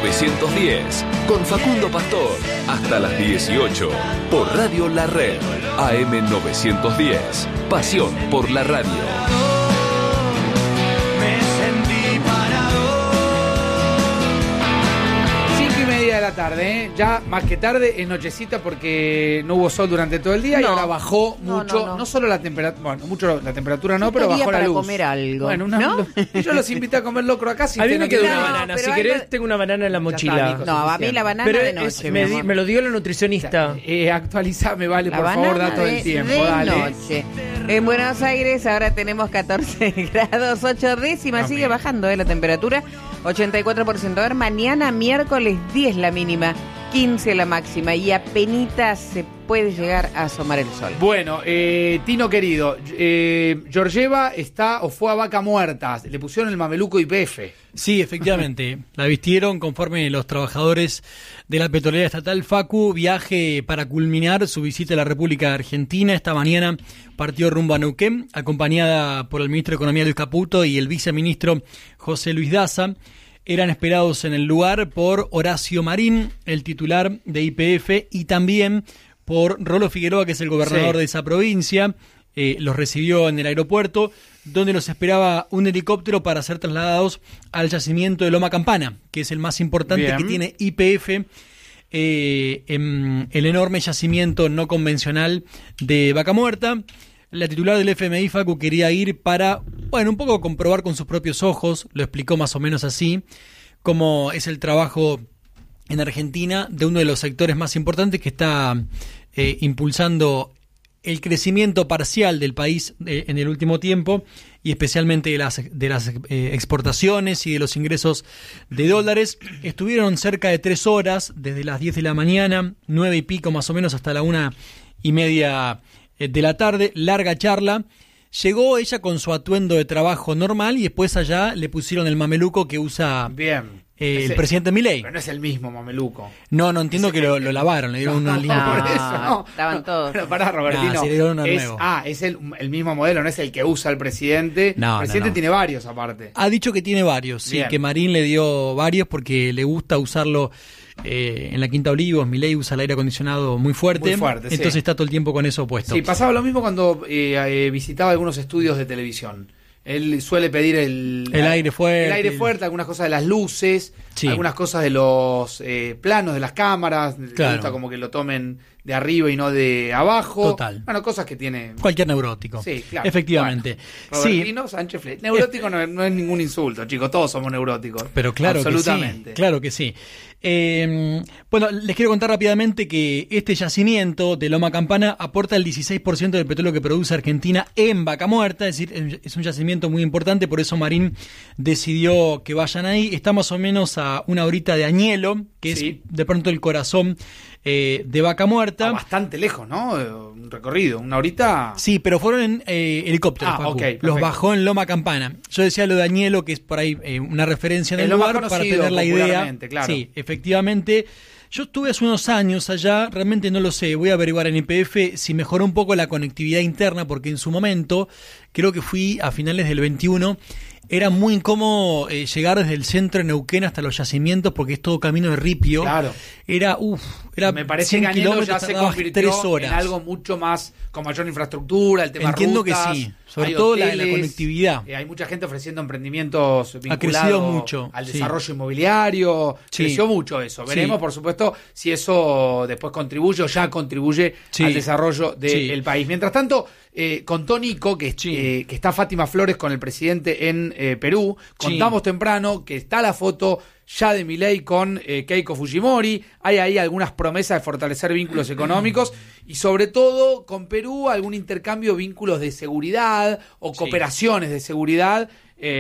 AM910 con Facundo Pastor hasta las 18 por Radio La Red. AM910, pasión por la radio. De la tarde, ¿eh? Ya más que tarde, es nochecita porque no hubo sol durante todo el día y ahora bajó mucho, no solo la temperatura, bueno, mucho la temperatura no, pero bajó la luz. Comer algo, bueno, ¿no? Yo los invité a comer locro acá. Si a mí me quedó una no, banana, si querés tengo una banana en la mochila. No, a mí la banana pero de noche. me lo dio la nutricionista. Actualizame, vale, La por favor, dato del de tiempo, de dale. noche. En Buenos Aires ahora tenemos 14 grados 8 décimas, sigue bajando la temperatura, 84%. A ver, mañana miércoles 10 la mínima, 15 la máxima y apenitas se puede llegar a asomar el sol. Bueno, Tino querido, Georgieva está o fue a vaca muerta, le pusieron el mameluco YPF. Sí, efectivamente, la vistieron conforme los trabajadores de la petrolera estatal. Facu, viaje para culminar su visita a la República Argentina. Esta mañana partió rumbo a Neuquén, acompañada por el ministro de Economía Luis Caputo y el viceministro José Luis Daza. Eran esperados en el lugar por Horacio Marín, el titular de YPF, y también por Rolo Figueroa, que es el gobernador de esa provincia. Los recibió en el aeropuerto, donde los esperaba un helicóptero para ser trasladados al yacimiento de Loma Campana, que es el más importante que tiene YPF, el enorme yacimiento no convencional de Vaca Muerta. La titular del FMI, Facu, quería ir para, bueno, un poco comprobar con sus propios ojos, lo explicó más o menos así, cómo es el trabajo en Argentina de uno de los sectores más importantes que está impulsando el crecimiento parcial del país en el último tiempo y especialmente de las exportaciones y de los ingresos de dólares. Estuvieron cerca de 3 horas, desde las 10 de la mañana, 9 y pico más o menos, hasta la 1:30 de la tarde, larga charla. Llegó ella con su atuendo de trabajo normal y después allá le pusieron el mameluco que usa el presidente Milei. Pero no es el mismo mameluco. No, entiendo que lo lavaron, le dieron una línea. Por eso, no. Estaban todos. Pero pará, Robertino. Se le dieron uno nuevo. Es el mismo modelo, no es el que usa el presidente. El presidente tiene varios aparte. Ha dicho que tiene varios, sí, que Marín le dio varios porque le gusta usarlo. En la Quinta Olivos, Milei usa el aire acondicionado muy fuerte, entonces está todo el tiempo con eso puesto. Sí, pasaba lo mismo cuando visitaba algunos estudios de televisión. Él suele pedir el aire fuerte. El aire fuerte, algunas cosas de las luces, algunas cosas de los planos de las cámaras. Le gusta como que lo tomen de arriba y no de abajo. Total. Bueno, cosas que tiene cualquier neurótico. Sí, claro. Efectivamente. Bueno, Robertino Sánchez Flecha. Neurótico no es ningún insulto, chicos. Todos somos neuróticos. Pero claro absolutamente. Que sí. Claro que sí. Bueno, les quiero contar rápidamente que este yacimiento de Loma Campana aporta el 16% del petróleo que produce Argentina en Vaca Muerta, es decir, es un yacimiento muy importante, por eso Marín decidió que vayan ahí. Está más o menos a 1 horita de Añelo, que es de pronto el corazón de Vaca Muerta. Bastante lejos, ¿no? Un recorrido, 1 horita. Sí, pero fueron en helicóptero. Los bajó en Loma Campana. Yo decía lo de Añelo, que es por ahí una referencia en el lugar para tener la idea. Claro. Sí, efectivamente. Yo estuve hace unos años allá, realmente no lo sé, voy a averiguar en YPF si mejoró un poco la conectividad interna, porque en su momento, creo que fui a finales del 21, era muy incómodo llegar desde el centro de Neuquén hasta los yacimientos porque es todo camino de ripio. Claro. Era me parece que Añelo ya se convirtió en algo mucho más con mayor infraestructura, el tema Entiendo rutas, que sí, sobre todo hoteles, la conectividad. Hay mucha gente ofreciendo emprendimientos ha crecido mucho, vinculados al desarrollo inmobiliario. Creció mucho eso. Veremos, por supuesto, si eso después contribuye o ya contribuye al desarrollo del país. Mientras tanto, contó Nico que está Fátima Flores con el presidente en Perú. Contamos temprano que está la foto ya de Milei con Keiko Fujimori. Hay ahí algunas promesas de fortalecer vínculos económicos y sobre todo con Perú algún intercambio de vínculos de seguridad o cooperaciones de seguridad,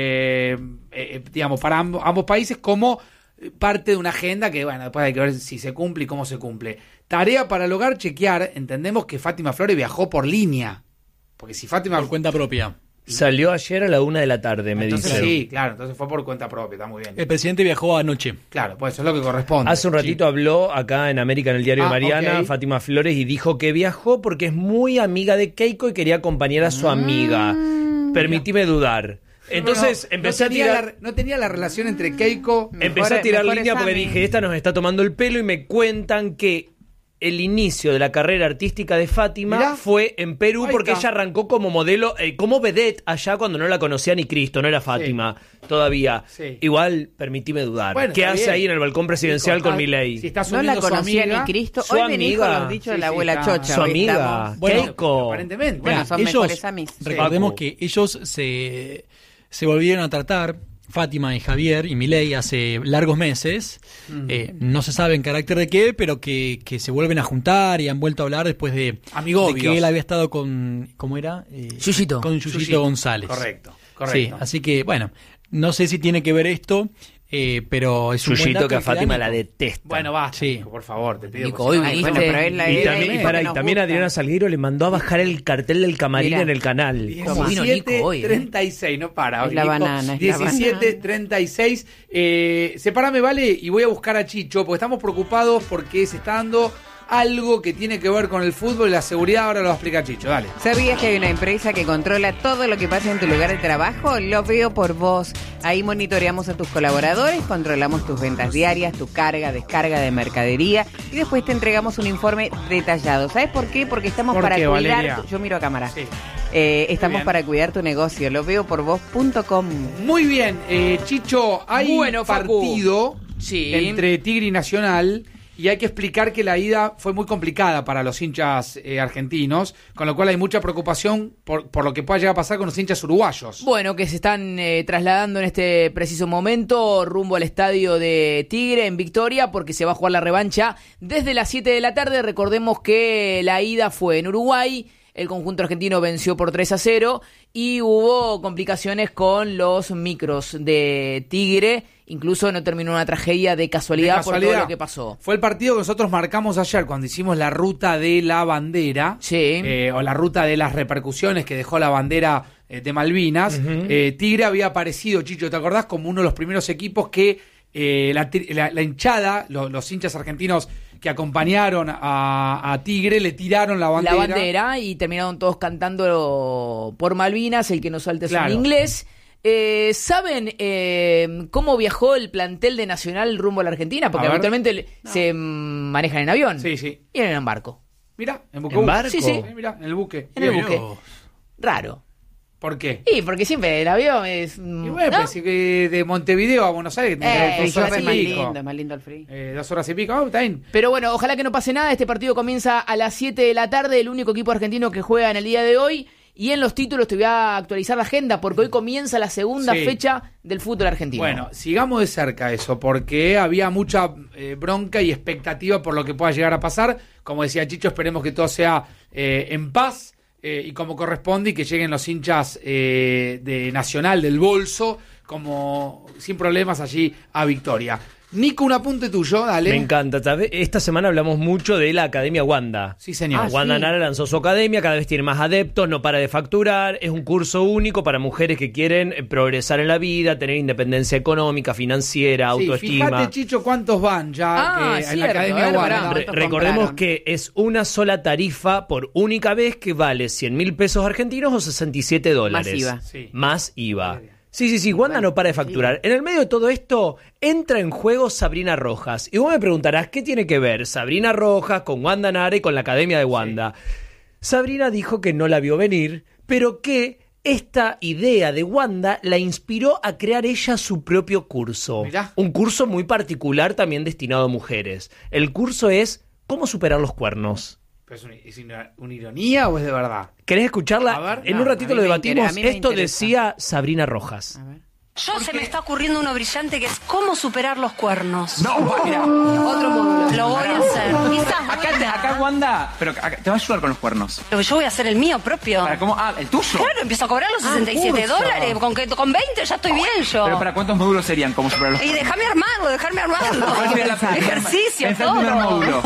digamos, para ambos países como parte de una agenda que, bueno, después hay que ver si se cumple y cómo se cumple. Tarea para lograr chequear, entendemos que Fátima Flores viajó por línea, porque si Fátima... Por cuenta propia. Salió ayer a la 1 de la tarde, me dice. Sí, claro, entonces fue por cuenta propia, está muy bien. El presidente viajó anoche. Claro, pues eso es lo que corresponde. Hace un ratito habló acá en América, en el diario de Mariana, Fátima Flores, y dijo que viajó porque es muy amiga de Keiko y quería acompañar a su amiga. Permitime dudar. Entonces empecé a tirar... No tenía la relación entre Keiko... Empecé a tirar línea porque dije, esta nos está tomando el pelo, y me cuentan que el inicio de la carrera artística de Fátima fue en Perú, porque ella arrancó como modelo, como vedette allá cuando no la conocía ni Cristo, no era Fátima todavía. Sí. Igual, permitime dudar. Bueno, ¿qué hace ahí en el balcón presidencial con Milei? Si no la conocía ni Cristo. Hoy venís con los dichos de la abuela Chocha. Su amiga, Keiko. Aparentemente. Bueno, son mejores amigos. Recordemos que ellos se volvieron a tratar, Fátima y Javier y Milei, hace largos meses. No se sabe en carácter de qué, pero que se vuelven a juntar y han vuelto a hablar después de que él había estado con... ¿Cómo era? Yuyito. Con Yuyito González. Correcto. Sí, así que, bueno, no sé si tiene que ver esto, pero es un buen dato que a Fátima la detesta. Bueno, basta, Nico, por favor, te pido. Nico, y también Adriana Salguero le mandó a bajar el cartel del camarín en el canal. 17:36, no para. Es la banana. 17:36. Sepárame, vale, y voy a buscar a Chicho, porque estamos preocupados porque se está dando algo que tiene que ver con el fútbol y la seguridad. Ahora lo va a explicar Chicho, dale. ¿Sabías que hay una empresa que controla todo lo que pasa en tu lugar de trabajo? Lo Veo por Vos. Ahí monitoreamos a tus colaboradores, controlamos tus ventas diarias, tu carga, descarga de mercadería, y después te entregamos un informe detallado. ¿Sabes por qué? Porque estamos para cuidar... Valeria? Yo miro a cámara. Sí. Estamos para cuidar tu negocio. Loveoporvos.com. Muy bien, Chicho, hay partido entre Tigre y Nacional. Y hay que explicar que la ida fue muy complicada para los hinchas argentinos, con lo cual hay mucha preocupación por lo que pueda llegar a pasar con los hinchas uruguayos. Bueno, que se están trasladando en este preciso momento rumbo al estadio de Tigre en Victoria, porque se va a jugar la revancha desde las 7 de la tarde. Recordemos que la ida fue en Uruguay. El conjunto argentino venció por 3-0 y hubo complicaciones con los micros de Tigre. Incluso no terminó una tragedia de casualidad por todo lo que pasó. Fue el partido que nosotros marcamos ayer cuando hicimos la ruta de la bandera. Sí. O la ruta de las repercusiones que dejó la bandera de Malvinas. Tigre había aparecido, Chicho, ¿te acordás? Como uno de los primeros equipos que la hinchada, los hinchas argentinos que acompañaron a Tigre, le tiraron la bandera. La bandera, y terminaron todos cantando por Malvinas, el que no salte en inglés. ¿Saben cómo viajó el plantel de Nacional rumbo a la Argentina? Porque habitualmente se manejan en avión. Sí, sí. Y en barco. Mirá, ¿En barco? Sí, sí. Mirá, en el buque. En el buque. Raro. ¿Por qué? Y porque siempre el avión es... Y bueno, ¿no? Pensé que de Montevideo a Buenos Aires... 2 horas y pico. Es más lindo el frío. 2 horas y pico, está bien. Pero bueno, ojalá que no pase nada. Este partido comienza a las 7 de la tarde. El único equipo argentino que juega en el día de hoy. Y en los títulos te voy a actualizar la agenda, porque hoy comienza la segunda fecha del fútbol argentino. Bueno, sigamos de cerca eso, porque había mucha bronca y expectativa por lo que pueda llegar a pasar. Como decía Chicho, esperemos que todo sea en paz y como corresponde, y que lleguen los hinchas de Nacional del bolso como sin problemas allí a Victoria. Nico, un apunte tuyo, dale. Me encanta. Esta semana hablamos mucho de la Academia Wanda. Sí, señor. Wanda Nara lanzó su academia, cada vez tiene más adeptos, no para de facturar. Es un curso único para mujeres que quieren progresar en la vida, tener independencia económica, financiera, autoestima. Fíjate, Chicho, cuántos van ya en la Academia Wanda. Recordemos que es una sola tarifa por única vez, que vale 100.000 pesos argentinos o $67. Más IVA. Sí. Más IVA. Sí, Wanda no para de facturar. En el medio de todo esto, entra en juego Sabrina Rojas. Y vos me preguntarás, ¿qué tiene que ver Sabrina Rojas con Wanda Nara y con la Academia de Wanda? Sí. Sabrina dijo que no la vio venir, pero que esta idea de Wanda la inspiró a crear ella su propio curso. Mirá. Un curso muy particular también destinado a mujeres. El curso es ¿Cómo superar los cuernos? ¿Es una ironía o es de verdad? ¿Querés escucarla? A ver, en un ratito lo debatimos. Esto interesa. Decía Sabrina Rojas. A ver. Se me está ocurriendo uno brillante que es cómo superar los cuernos. No, mira. Otro módulo. Lo voy a hacer. Acá Wanda, pero te va a ayudar con los cuernos. Pero yo voy a hacer el mío propio. ¿Para cómo? Ah, ¿el tuyo? Claro, empiezo a cobrar los $67. Con 20 ya estoy bien yo. ¿Pero para cuántos módulos serían? ¿Cómo superar los Y cuernos? déjame armarlo. ¿Cuál sería la Ejercicio, Pensá todo. en un módulo.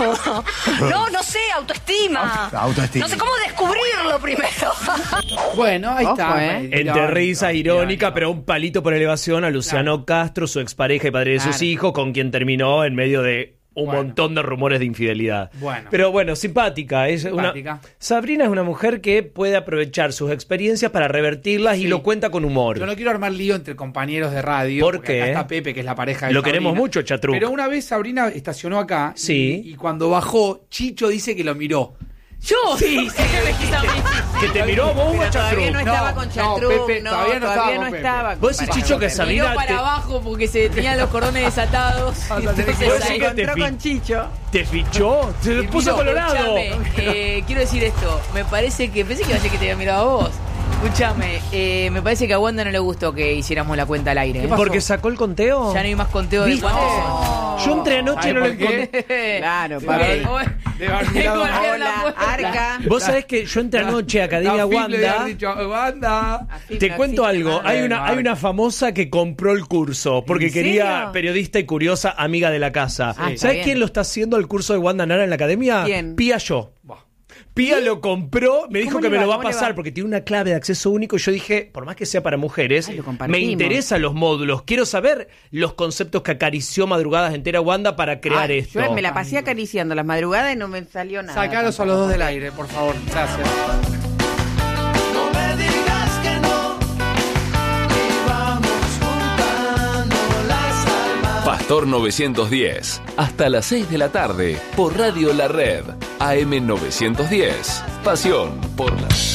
No sé, autoestima. Autoestima. No sé cómo descubrirlo primero. Bueno, ahí está. Entre risa irónica, pero un palito por elevación a Luciano Castro, su expareja y padre de sus hijos, con quien terminó en medio de un montón de rumores de infidelidad. Bueno. Pero bueno, simpática. Sabrina es una mujer que puede aprovechar sus experiencias para revertirlas y lo cuenta con humor. Yo no quiero armar lío entre compañeros de radio. ¿Por qué? Acá está Pepe, que es la pareja de Lo Sabrina. queremos mucho, Chatruc. Pero una vez Sabrina estacionó acá y cuando bajó, Chicho dice que lo miró. Yo sí, que te miró a vos, Pero todavía no estaba No, con Chatruc, Pepe, todavía no estaba con Vos decís, Chicho, que miró Sabrina para abajo porque se tenían los cordones desatados. Entonces, Se encontró con Chicho. ¿Te fichó? Se puso colorado. Escuchame, quiero decir esto. Me parece que pensé que iba a ser que te había mirado a vos. Escúchame, me parece que a Wanda no le gustó que hiciéramos la cuenta al aire. ¿Porque sacó el conteo? Ya no hay más conteo de cuántos son. Yo entré anoche y no lo encontré. Claro, Debe haber mirado. Hola, Arca. Vos sabés que yo entré anoche a Academia Wanda. Te cuento algo. Hay una famosa que compró el curso porque quería periodista y curiosa, amiga de la casa. ¿Sabés quién lo está haciendo el curso de Wanda Nara en la academia? ¿Quién? Pía yo. Pía lo compró, me dijo que me lo va a pasar porque tiene una clave de acceso único y yo dije, por más que sea para mujeres, me interesan los módulos, quiero saber los conceptos que acarició madrugadas enteras Wanda para crear esto. Yo me la pasé acariciando las madrugadas y no me salió nada. Sacalos a los dos del aire, por favor. Gracias. No me digas que no, y vamos juntando las almas. Pastor 910, hasta las 6 de la tarde, por Radio La Red, AM 910. Pasión por la...